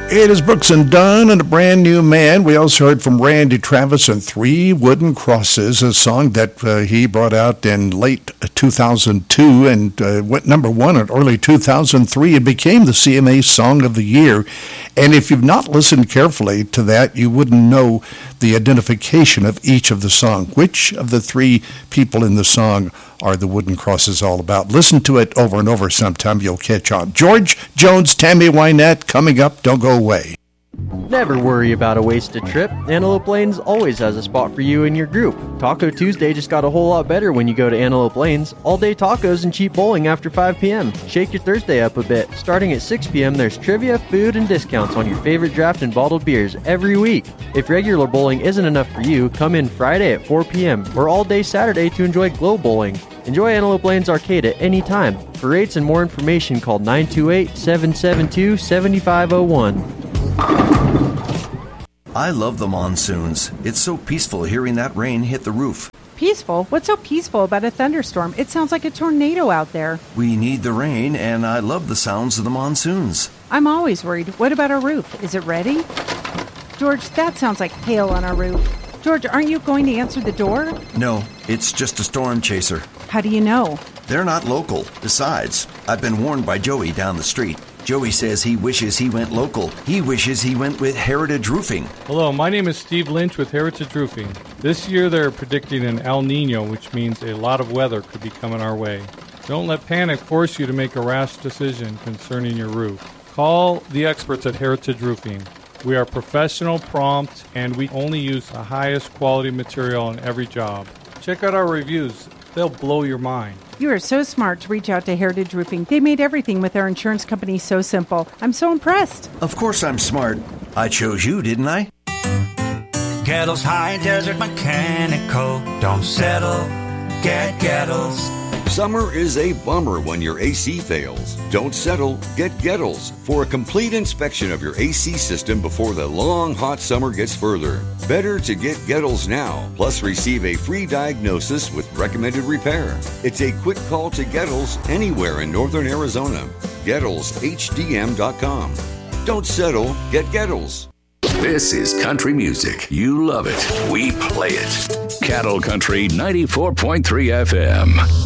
It is Brooks and Dunn and a Brand New Man. We also heard from Randy Travis and Three Wooden Crosses, a song that he brought out in late 2002 and went number one in early 2003. It became the CMA Song of the Year. And if you've not listened carefully to that, you wouldn't know the identification of each of the song. Which of the three people in the song are the Wooden Crosses all about? Listen to it over and over sometime. You'll catch on. George Jones, Tammy Wynette, coming up. Don't go away. Never worry about a wasted trip. Antelope Lanes always has a spot for you and your group. Taco Tuesday just got a whole lot better when you go to Antelope Lanes. All-day tacos and cheap bowling after 5 p.m. Shake your Thursday up a bit. Starting at 6 p.m., there's trivia, food, and discounts on your favorite draft and bottled beers every week. If regular bowling isn't enough for you, come in Friday at 4 p.m. or all day Saturday to enjoy Glow Bowling. Enjoy Antelope Lanes Arcade at any time. For rates and more information, call 928-772-7501. I love the monsoons. It's so peaceful hearing that rain hit the roof. Peaceful? What's so peaceful about a thunderstorm? It sounds like a tornado out there. We need the rain, and I love the sounds of the monsoons. I'm always worried. What about our roof? Is it ready? George, that sounds like hail on our roof. George, aren't you going to answer the door? No, it's just a storm chaser. How do you know? They're not local. Besides, I've been warned by Joey down the street. Joey says he wishes he went local. He wishes he went with Heritage Roofing. Hello, my name is Steve Lynch with Heritage Roofing. This year they're predicting an El Nino, which means a lot of weather could be coming our way. Don't let panic force you to make a rash decision concerning your roof. Call the experts at Heritage Roofing. We are professional, prompt, and we only use the highest quality material on every job. Check out our reviews. They'll blow your mind. You are so smart to reach out to Heritage Roofing. They made everything with their insurance company so simple. I'm so impressed. Of course I'm smart. I chose you, didn't I? Gettles High Desert Mechanical. Don't settle. Get Gettles. Summer is a bummer when your AC fails. Don't settle, get Gettles for a complete inspection of your AC system before the long, hot summer gets further. Better to get Gettles now, plus receive a free diagnosis with recommended repair. It's a quick call to Gettles anywhere in northern Arizona. GettlesHDM.com. Don't settle, get Gettles. This is country music. You love it. We play it. Cattle Country 94.3 FM.